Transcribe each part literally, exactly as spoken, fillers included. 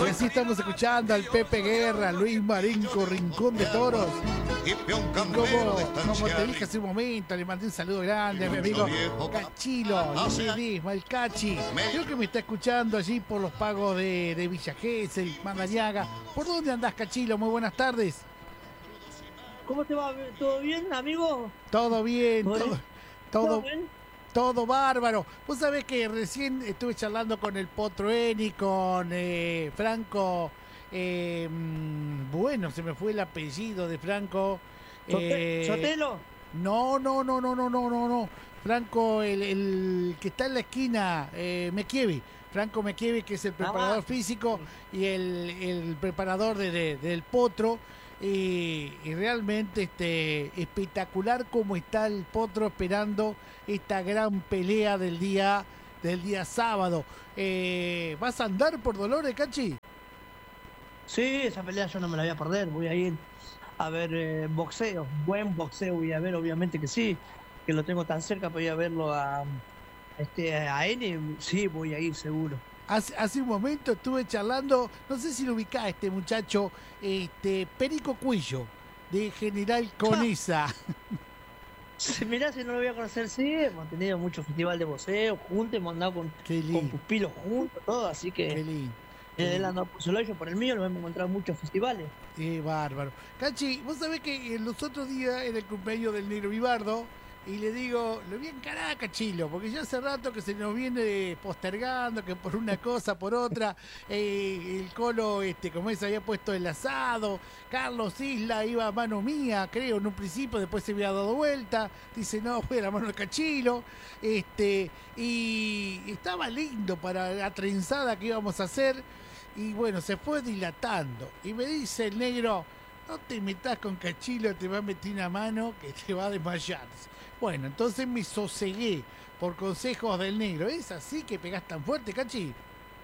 Y así estamos escuchando al Pepe Guerra, Luis Marenco, Rincón de Toros. Y como, como te dije hace un momento, le mandé un saludo grande a mi amigo Cachilo, Ledesma, el Cachi. Creo que me está escuchando allí por los pagos de, de Villa Gesell, Mandariaga. ¿Por dónde andás, Cachilo? Muy buenas tardes. ¿Cómo te va? ¿Todo bien, amigo? Todo bien, todo, todo, ¿Todo bien? todo bárbaro. Vos sabés que recién estuve charlando con el Potro Eni, con eh, Franco... Eh, bueno, se me fue el apellido de Franco. Eh, ¿Sotelo? No, no, no, no, no, no, no, no. Franco, el, el que está en la esquina, eh, Mekievi. Franco Mekievi, que es el preparador ah, físico y el, el preparador de, de, del Potro. Y, y realmente este, espectacular como está el Potro esperando esta gran pelea del día, del día sábado. Eh, ¿Vas a andar por Dolores, Cachi? Sí, esa pelea yo no me la voy a perder, voy a ir a ver eh, boxeo, buen boxeo voy a ver, obviamente que sí, que lo tengo tan cerca, voy a verlo a este a N, sí, voy a ir seguro. Hace, hace un momento estuve charlando, no sé si lo ubicás, este muchacho, este Perico Cuillo, de General Conesa. Sí, mirá, si no lo voy a conocer, sí, hemos tenido mucho festival de boxeo juntos, hemos andado con, con pupilos juntos, todo, así que... Qué lindo. Él andó por su lado, por el mío, nos hemos encontrado en muchos festivales. Qué bárbaro. Cachi, vos sabés que los otros días era el cumpleaños del Negro Vivardo y le digo, lo voy a encarar a Cachilo, porque ya hace rato que se nos viene postergando, que por una cosa, por otra, eh, el Colo, este, como es, había puesto el asado, Carlos Isla iba a mano mía, creo, en un principio, después se había dado vuelta, dice, no, fue a la mano de Cachilo, este, y estaba lindo para la trenzada que íbamos a hacer. Y bueno, se fue dilatando. Y me dice el negro, no te metas con Cachilo, te va a meter una mano que te va a desmayar. Bueno, entonces me sosegué por consejos del negro. ¿Es así que pegás tan fuerte, Cachi?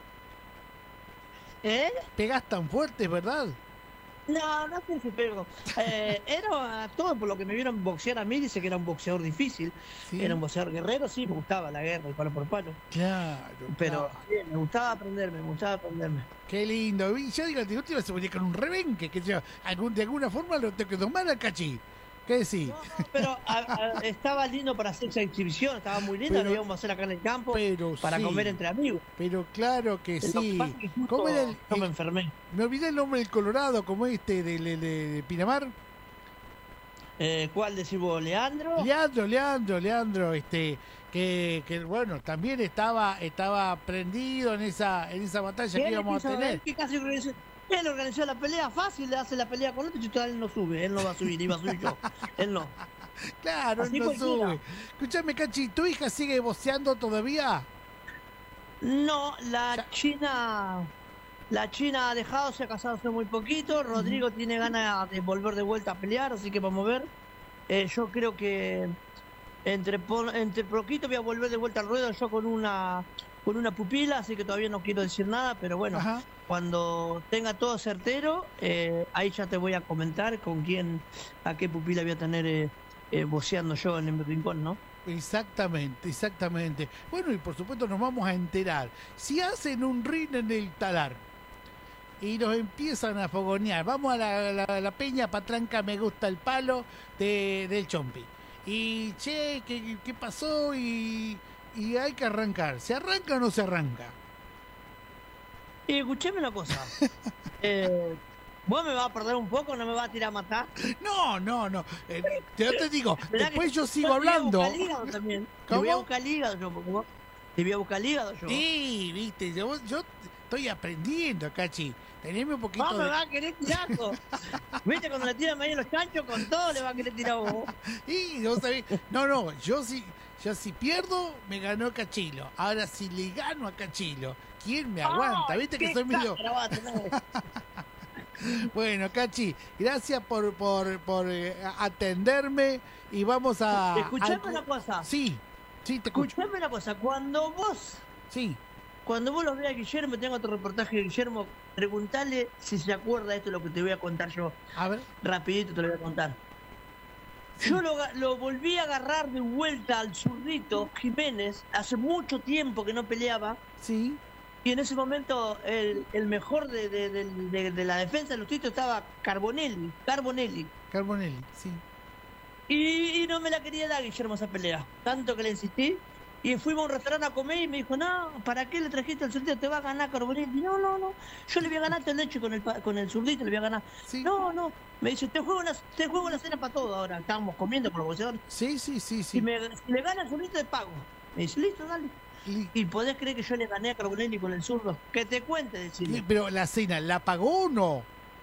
¿Eh? ¿Pegás tan fuerte, verdad? No, no sé si pego. Eh, era todo por lo que me vieron boxear a mí, dice que era un boxeador difícil. ¿Sí? Era un boxeador guerrero, sí, me gustaba la guerra, el palo por palo. Claro. Pero claro. Sí, me gustaba aprenderme, me gustaba aprenderme. Qué lindo. Y yo digo, te ibas a venir con un rebenque, que yo, algún, de alguna forma lo tengo que tomar al Cachi. ¿Qué decís? No, no, pero a, a, estaba lindo para hacer esa exhibición, estaba muy lindo, lo íbamos a hacer acá en el campo pero para sí, comer entre amigos. Pero claro que lo sí. Que ¿Cómo era el, no me el, enfermé. Me olvidé el nombre del Colorado, como este, de, de, de, de Pinamar. Eh, ¿Cuál decís vos, Leandro? Leandro, Leandro, Leandro, este, que, que bueno, también estaba, estaba prendido en esa, en esa batalla que íbamos a tener. Que casi organizó, él organizó la pelea fácil, le hace la pelea con otro y él no sube, él no va a subir, iba a subir yo, él no. Claro, él no sube. Escuchame, Cachi, ¿tu hija sigue boxeando todavía? No, la ya. China, la China ha dejado, se ha casado hace muy poquito, Rodrigo uh-huh. tiene ganas de volver de vuelta a pelear, así que vamos a ver. Eh, yo creo que entre, entre poquito voy a volver de vuelta al ruedo yo con una con una pupila, así que todavía no quiero decir nada, pero bueno, Ajá. cuando tenga todo certero, eh, ahí ya te voy a comentar con quién, a qué pupila voy a tener eh, eh, boceando yo en el rincón, ¿no? Exactamente, exactamente. Bueno, y por supuesto nos vamos a enterar. Si hacen un ring en el talar y nos empiezan a fogonear, vamos a la, la, la peña Patranca Me Gusta el Palo de, del Chompi. Y che, ¿qué, qué pasó? Y, y hay que arrancar. ¿Se arranca o no se arranca? Y escuchame una cosa. eh, ¿Vos me vas a perder un poco? ¿No me vas a tirar a matar? No, no, no. Eh, yo te digo, después yo sigo hablando. Te voy a buscar hígado también. Te voy a buscar hígado yo, porque vos... Te voy a buscar hígado yo. Sí, viste, yo, yo estoy aprendiendo, Cachi. Teneme un poquito no, de... me va a querer tirar. ¿Viste? Cuando le tiran ahí los chanchos, con todo le va a querer tirar vos. Y vos sabés, no, no, yo si, yo si pierdo, me ganó Cachilo. Ahora si le gano a Cachilo, ¿quién me aguanta? Oh, ¿Viste que soy medio... Bueno, Cachi, gracias por, por, por eh, atenderme y vamos a... Escuchame a... una cosa. Sí, sí, te escucho. Escuchame una cosa, cuando vos... Sí. Cuando vos los veas, Guillermo, tengo otro reportaje de Guillermo, preguntale si se acuerda de esto, lo que te voy a contar yo. A ver. Rapidito te lo voy a contar. Sí. Yo lo, lo volví a agarrar de vuelta al zurdito Jiménez, hace mucho tiempo que no peleaba. Sí. Y en ese momento el, el mejor de, de, de, de, de la defensa de los Titos estaba Carbonelli, Carbonelli. Carbonelli, sí. Y, y no me la quería dar Guillermo esa pelea, tanto que le insistí. Y fuimos a un restaurante a comer y me dijo, no, ¿para qué le trajiste al zurdito? Te va a ganar Carbonelli. No, no, no, yo le voy a ganar el leche con el, con el zurdito, le voy a ganar. Sí. No, no, me dice, te juego, una, te juego la cena para todo ahora. Estábamos comiendo con los boxeadores. Sí, sí, sí, sí. Si, me, si le gana el zurdito, te pago. Me dice, listo, dale. Y, ¿Y podés creer que yo le gané a Carbonelli con el zurdo? Que te cuente, decirle. pero la cena, ¿la pagó o no?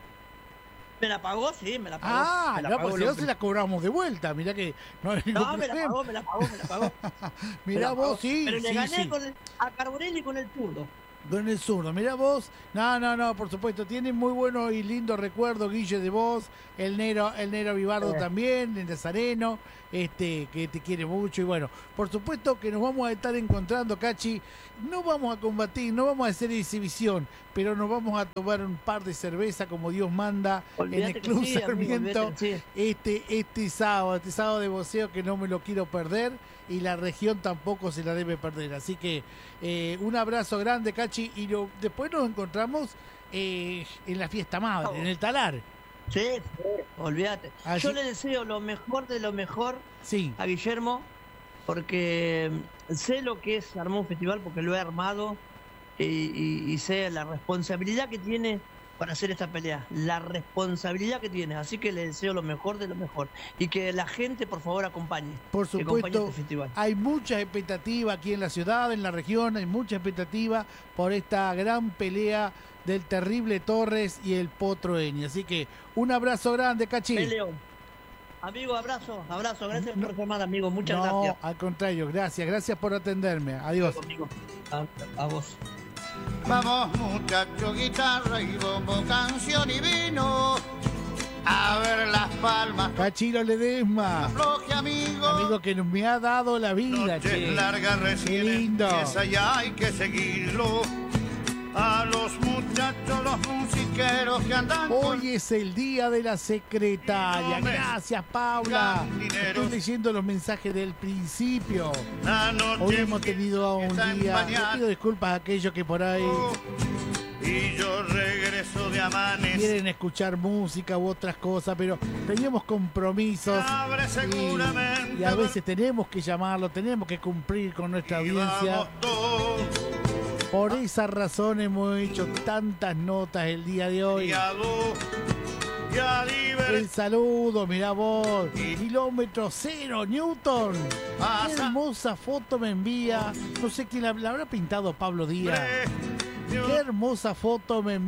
¿Me la pagó? Sí, me la pagó. Ah, me la no, pagó pues si no se la cobramos de vuelta. Mirá que no hay ningún No, me la problema. pagó, me la pagó, me la pagó. Mirá Me la vos, pagó. sí, Pero le sí, gané sí. con el, a Carbonelli con el zurdo. Con el zurdo, mirá vos. No, no, no, por supuesto. Tiene muy buenos y lindos recuerdos, Guille, de vos. El Nero, el Nero Vivardo Eh. también, el Nazareno, este, que te quiere mucho. Y bueno, por supuesto que nos vamos a estar encontrando, Cachi. No vamos a combatir, no vamos a hacer exhibición, pero nos vamos a tomar un par de cerveza como Dios manda Olvídate en el que Club sí, amigo, Sarmiento. olvídate que sí. Este, este sábado, este sábado de boxeo que no me lo quiero perder y la región tampoco se la debe perder. Así que eh, un abrazo grande, Cachi, y lo, después nos encontramos eh, en la fiesta madre, en el Talar. Sí, sí, olvídate. Así- Yo le deseo lo mejor de lo mejor Sí, a Guillermo, porque sé lo que es armar un festival, porque lo he armado, y, y- y sé la responsabilidad que tiene para hacer esta pelea, la responsabilidad que tiene. Así que le deseo lo mejor de lo mejor. Y que la gente, por favor, acompañe. por que acompañe supuesto. este festival. Hay mucha expectativa aquí en la ciudad, en la región, hay mucha expectativa por esta gran pelea del terrible Torres y el Potro Eni. Así que un abrazo grande, Cachi. Peleo. Amigo, abrazo, abrazo. Gracias No- por llamar, amigo. Muchas no, gracias. al contrario, gracias, gracias por atenderme. Adiós. Amigo. A, a vos. Vamos muchacho, guitarra y bombo, canción y vino, a ver las palmas, Cachilo Ledesma, floje amigo, amigo que me ha dado la vida, noche che. larga recién lindo. empieza y hay que seguirlo. A los muchachos, los musiqueros que andan con... Hoy es el día de la secretaria. Gracias, Paula. Estoy leyendo los mensajes del principio. La noche Hoy hemos tenido un empieza a día. empañar. Le pido disculpas a aquellos que por ahí Y yo regreso de amanecer. quieren escuchar música u otras cosas, pero teníamos compromisos Abre seguramente. y, y a veces tenemos que llamarlo, tenemos que cumplir con nuestra Y audiencia. vamos todos Por esa razón hemos hecho tantas notas el día de hoy. y a dos, y a divertir. El saludo, mirá vos. Kilómetro cero, Newton. Qué hermosa foto me envía. No sé quién la, la habrá pintado Pablo Díaz. Qué hermosa foto me envía.